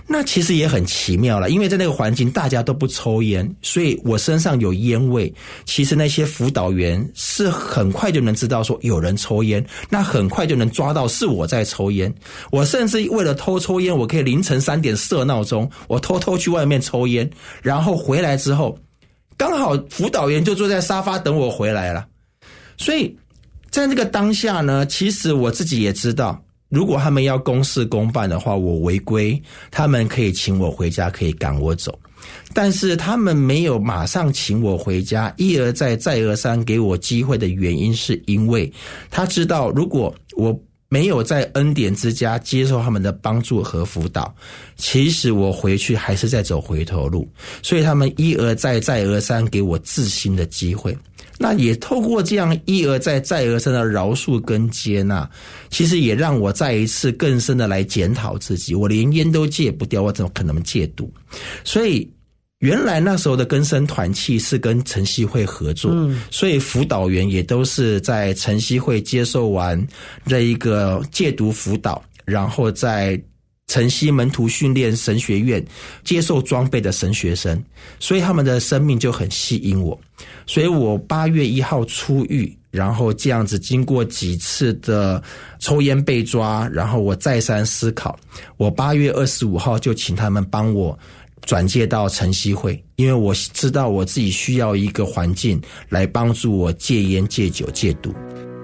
那其实也很奇妙了，因为在那个环境大家都不抽烟，所以我身上有烟味，其实那些辅导员是很快就能知道说有人抽烟，那很快就能抓到是我在抽烟。我甚至为了偷抽烟，我可以凌晨3点设闹钟，我偷偷去外面抽烟，然后回来之后刚好辅导员就坐在沙发等我回来了。所以在那个当下呢，其实我自己也知道，如果他们要公事公办的话，我违规，他们可以请我回家，可以赶我走。但是他们没有马上请我回家，一而再再而三给我机会的原因，是因为他知道如果我没有在恩典之家接受他们的帮助和辅导，其实我回去还是在走回头路，所以他们一而再再而三给我自新的机会。那也透过这样一而再再而三的饶恕跟接纳，其实也让我再一次更深的来检讨自己，我连烟都戒不掉，我怎么可能戒毒？所以原来那时候的更生团契是跟晨曦会合作，所以辅导员也都是在晨曦会接受完这一个戒毒辅导，然后在晨曦门徒训练神学院接受装备的神学生，所以他们的生命就很吸引我。所以我8月1号出狱，然后这样子经过几次的抽烟被抓，然后我再三思考，我8月25号就请他们帮我转介到晨曦会，因为我知道我自己需要一个环境来帮助我戒烟戒酒戒毒。